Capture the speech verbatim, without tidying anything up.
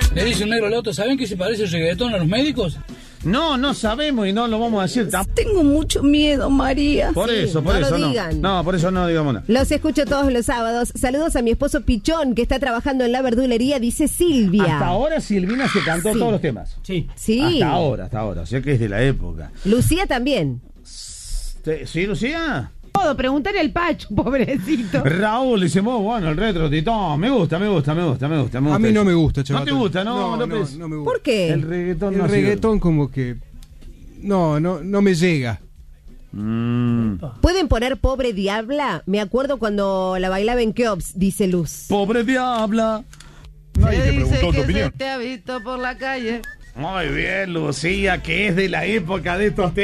Le dice un negro al otro, ¿saben que se parece el reggaetón a los médicos? No, no sabemos y no lo vamos a decir tampoco. Tengo mucho miedo, María. Por Sí, eso, por no eso lo no. digan. No, por eso no digamos nada. Los escucho todos los sábados. Saludos a mi esposo Pichón, que está trabajando en la verdulería, dice Silvia. Hasta ahora Silvina se cantó Sí. todos los temas. Sí. Sí. Hasta ahora, hasta ahora. O sea que es de la época. Lucía también. ¿Sí, Lucía? Todo, preguntarle al Pacho, pobrecito. Raúl dice, muy bueno, el retro Titón. Me gusta, me gusta, me gusta, me gusta. Me gusta A mí no me gusta, ¿No chaval. te gusta, no, no, no, López? no me gusta. ¿Por qué? El reggaetón El no ha sido- reggaetón como que... No, no, no me llega. Mm. ¿Pueden poner Pobre Diabla? Me acuerdo cuando la bailaba en Keops, dice Luz. Pobre diabla. Nadie te preguntó tu opinión. te ha visto por la calle. Muy bien, Lucía, que es de la época de estos temas.